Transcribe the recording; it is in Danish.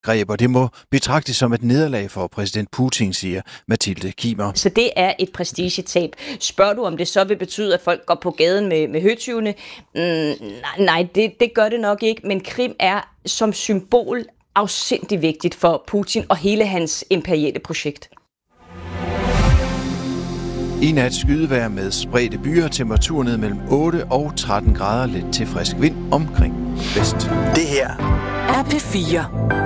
greb, og det må betragtes som et nederlag for præsident Putin, siger Mathilde Kimer. Så det er et prestigetab. Spørger du, om det så vil betyde, at folk går på gaden med høtyvene? Nej, det gør det nok ikke, men Krim er som symbol afsindig vigtigt for Putin og hele hans imperiale projekt. I nat skydevejr med spredte byer, temperatur ned mellem 8 og 13 grader, lidt til frisk vind omkring vest. Det her er P4.